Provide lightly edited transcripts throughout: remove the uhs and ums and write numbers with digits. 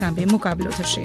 સામે મુકાબલો થશે.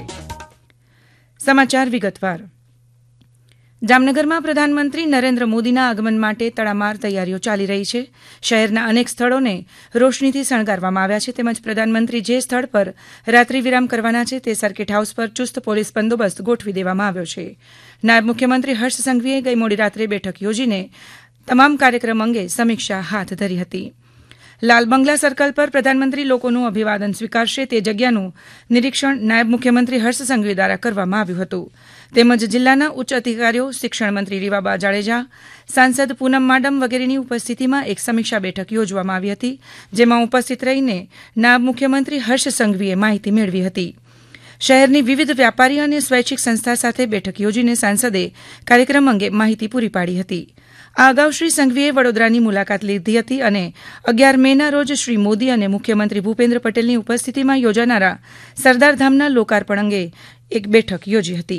સમાચાર વિગતવાર. જામનગરમાં પ્રધાનમંત્રી નરેન્દ્ર મોદીના આગમન માટે તડામાર તૈયારીઓ ચાલી રહી છે. શહેરના અનેક સ્થળોને રોશનીથી શણગારવામાં આવ્યા છે, તેમજ પ્રધાનમંત્રી જે સ્થળ પર રાત્રિ વિરામ કરવાના છે તે સર્કિટ હાઉસ પર ચુસ્ત પોલીસ બંદોબસ્ત ગોઠવી દેવામાં આવ્યો છે. નાયબ મુખ્યમંત્રી હર્ષ સંઘવીએ ગઈ મોડી રાત્રે બેઠક યોજીને તમામ કાર્યક્રમ અંગે સમીક્ષા હાથ ધરી હતી. લાલ બંગલા સર્કલ પર પ્રધાનમંત્રી લોકોનું અભિવાદન સ્વીકારશે તે જગ્યાનું નિરીક્ષણ નાયબ મુખ્યમંત્રી હર્ષ સંઘવી દ્વારા કરવામાં આવ્યું હતું. તેમજ જિલ્લાના ઉચ્ચ અધિકારીઓ, શિક્ષણ મંત્રી રીવાબા જાડેજા, સાંસદ પૂનમ માડમ વગેરેની ઉપસ્થિતિમાં એક સમીક્ષા બેઠક યોજવામાં આવી હતી, જેમાં ઉપસ્થિત રહીને નાયબ મુખ્યમંત્રી હર્ષ સંઘવીએ માહિતી મેળવી હતી. શહેરની વિવિધ વ્યાપારી અને સ્વૈચ્છિક સંસ્થા સાથે બેઠક યોજીને સાંસદે કાર્યક્રમ અંગે માહિતી પૂરી પાડી હતી. આ અગાઉ શ્રી સંઘવીએ વડોદરાની મુલાકાત લીધી હતી અને 11 મેના રોજ શ્રી મોદી અને મુખ્યમંત્રી ભૂપેન્દ્ર પટેલની ઉપસ્થિતિમાં યોજાનારા સરદારધામના લોકાર્પણ અંગે એક બેઠક યોજી હતી.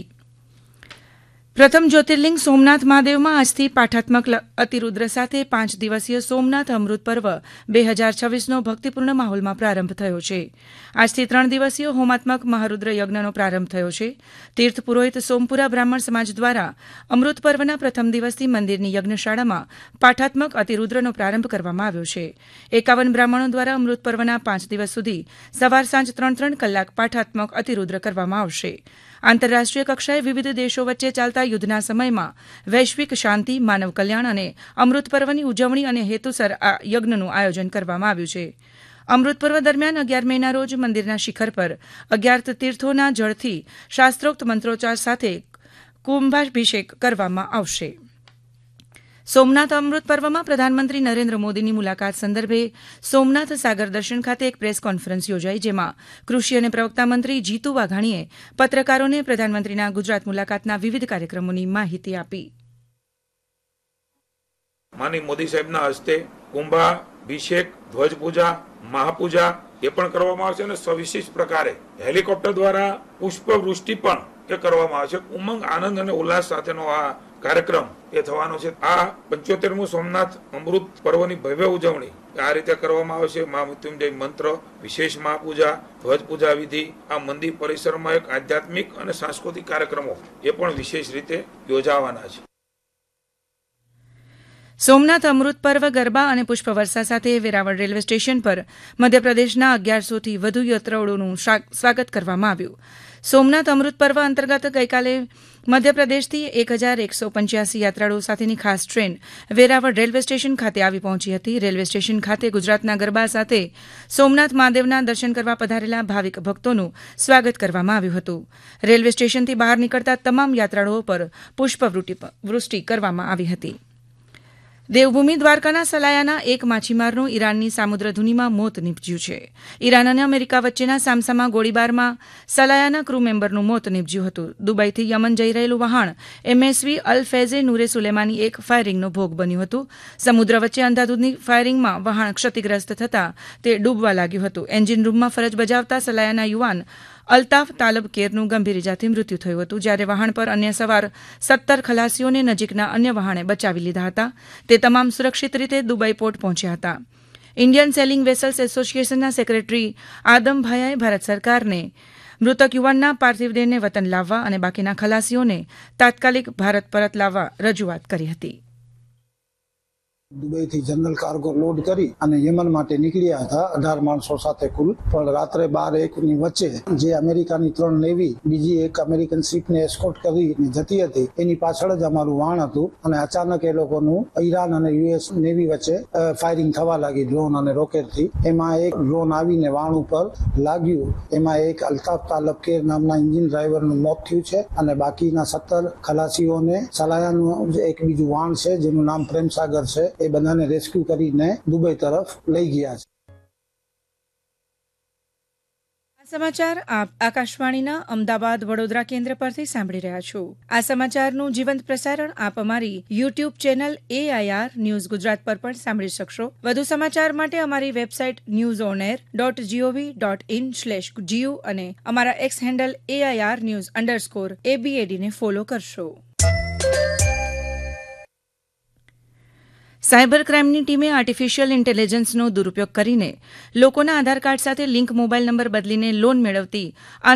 પ્રથમ જ્યોતિર્લિંગ સોમનાથ મહાદેવમાં આજથી પાઠાત્મક અતિરુદ્ર સાથે 5 દિવસીય સોમનાથ અમૃત પર્વ 2026નો ભક્તિપૂર્ણ માહોલમાં પ્રારંભ થયો છે. આજથી 3 દિવસીય હોમાત્મક મહારુદ્ર યજ્ઞનો પ્રારંભ થયો છે. તીર્થ પુરોહિત સોમપુરા બ્રાહ્મણ સમાજ દ્વારા અમૃત પર્વના પ્રથમ દિવસથી મંદિરની યજ્ઞશાળામાં પાઠાત્મક અતિરુદ્રનો પ્રારંભ કરવામાં આવ્યો છે. 51 બ્રાહ્મણો દ્વારા અમૃત પર્વના 5 દિવસ સુધી સવાર સાંજ 3-3 કલાક પાઠાત્મક અતિરુદ્ર કરવામાં આવશે. આંતરરાષ્ટ્રીય કક્ષાએ વિવિધ દેશો વચ્ચે ચાલતા યુદ્ધના સમયમાં વૈશ્વિક શાંતિ, માનવ કલ્યાણ અને અમૃત પર્વની ઉજવણી અને હેતુસર આ યજ્ઞનું આયોજન કરવામાં આવ્યું છે. અમૃત પર્વ દરમિયાન 11 મેના રોજ મંદિરના શિખર પર 11 તીર્થોના જળથી શાસ્ત્રોક્ત મંત્રોચ્ચાર સાથે કુંભાભિષેક કરવામાં આવશે. સોમનાથ અમૃત પર્વમાં પ્રધાનમંત્રી નરેન્દ્ર મોદીની મુલાકાત સંદર્ભે સોમનાથ સાગર દર્શન ખાતે એક પ્રેસ કોન્ફરન્સ યોજાઈ, જેમાં કૃષિ અને પ્રવક્તા મંત્રી જીતુ વાઘાણીએ પત્રકારોને પ્રધાનમંત્રીના ગુજરાત મુલાકાતના વિવિધ કાર્યક્રમોની માહિતી આપી. માનનીય મોદી સાહેબના હસ્તે કુંભાભિષેક, ધ્વજપૂજા, મહાપૂજા એ પણ કરવામાં આવશે અને સવિશેષ પ્રકારે હેલિકોપ્ટર દ્વારા પુષ્પવૃષ્ટિ પણ એ કરવામાં આવશે. ઉમંગ, આનંદ અને ઉલ્લાસ સાથેનો આ કાર્યક્રમ એ થવાનો છે. આ 75મું સોમનાથ અમૃત પર્વની ભવ્ય ઉજવણી આ રીતે કરવામાં આવશે. મહામૃત્યુંજય મંત્ર, વિશેષ મહાપૂજા, ધ્વજપૂજા વિધિ, આ મંદિર પરિસરમાં એક આધ્યાત્મિક અને સાંસ્કૃતિક કાર્યક્રમો એ પણ વિશેષ રીતે યોજાવાના છે. સોમનાથ અમૃત પર્વ ગરબા અને પુષ્પવર્ષા સાથે વેરાવળ રેલવે સ્ટેશન પર મધ્યપ્રદેશના 1100થી વધુ યાત્રાળુઓનું સ્વાગત કરવામાં આવ્યું. સોમનાથ અમૃત પર્વ અંતર્ગત ગઈકાલે મધ્યપ્રદેશથી 1185 યાત્રાળુઓ સાથેની ખાસ ટ્રેન વેરાવળ રેલવે સ્ટેશન ખાતે આવી પહોંચી હતી. રેલવે સ્ટેશન ખાતે ગુજરાતના ગરબા સાથે સોમનાથ મહાદેવના દર્શન કરવા પધારેલા ભાવિક ભક્તોનું સ્વાગત કરવામાં આવ્યું હતું. રેલવે સ્ટેશનથી બહાર નીકળતા તમામ યાત્રાળુઓ પર પુષ્પવૃષ્ટિ કરવામાં આવી હતી. દેવભૂમિ દ્વારકાના સલાયાના એક માછીમારનું ઈરાનની સામુદ્રધુનીમાં મોત નીપજ્યું છે. ઈરાન અને અમેરિકા વચ્ચેના સામસામા ગોળીબારમાં સલાયાના ક્રૂ મેમ્બરનું મોત નીપજ્યું હતું. દુબઈથી યમન જઈ રહેલું વહાણ MSV અલ ફૈઝે નૂરે સુલેમાની એક ફાયરિંગનો ભોગ બન્યું હતું. સમુદ્ર વચ્ચે અંધાધૂંધી ફાયરિંગમાં વહાણ ક્ષતિગ્રસ્ત થતાં તે ડૂબવા લાગ્યું હતું. એન્જિન રૂમમાં ફરજ બજાવતા સલાયાના યુવાન અલ્તાફ તાલબ કેરનું ગંભીર ઇજાથી મૃત્યુ થયું હતું, જ્યારે વહાણ પર અન્ય સવાર 17 ખલાસીઓને નજીકના અન્ય વહાણે બચાવી લીધા હતા. તે તમામ સુરક્ષિત રીતે દુબઈ પોર્ટ પહોંચ્યા હતા. ઇન્ડિયન સેલિંગ વેસલ્સ એસોસિએશનના સેક્રેટરી આદમ ભાયાએ ભારત સરકારને મૃતક યુવાનના પાર્થિવ દેહને વતન લાવવા અને બાકીના ખલાસીઓને તાત્કાલિક ભારત પરત લાવવા રજૂઆત કરી હતી. દુબઈથી જનરલ કાર્ગો લોડ કરી અને યમન માટે નીકળ્યા હતા 18 માણસો સાથે કુલ. પણ રાત્રે 12-1 ની વચ્ચે જે અમેરિકાની 3 નેવી બીજી એક અમેરિકન શિપને એસ્કોર્ટ કરીને જતી હતી એની પાછળ જ અમારું વાણ હતું અને અચાનક એ લોકોનું ઈરાન અને US નેવી વચ્ચે ફાયરિંગ થવા લાગી ડ્રોન અને રોકેટથી. એમાં એક ડ્રોન આવીને વાણ ઉપર લાગ્યું. એમાં એક અલ્તાફ તાલબ કેર નામના એન્જિન ડ્રાઈવરનું મોત થયું છે અને બાકીના 17 ખલાસીઓને સલાયાનું એક બીજું વાણ છે જેનું નામ પ્રેમસાગર છે એ બધાને રેસ્ક્યુ કરીને દુબઈ તરફ લઈ ગયા છે. સમાચાર આપ આકાશવાણીના અમદાવાદ વડોદરા કેન્દ્ર પરથી સાંભળી રહ્યા છો. આ સમાચારનું જીવંત પ્રસારણ આપ અમારી YouTube channel AIR news Gujarat પર પણ સાંભળી શકશો. વધુ સમાચાર માટે અમારી વેબસાઇટ newsonair.gov.in/gu અને અમારા એક્સ હેન્ડલ AIR_news_ABAD ને ફોલો કરશો. સાયબર ક્રાઇમની ટીમે આર્ટિફિશિયલ ઇન્ટેલિજન્સનો દુરુપયોગ કરીને લોકોના આધાર કાર્ડ સાથે લિંક મોબાઈલ નંબર બદલીને લોન મેળવતી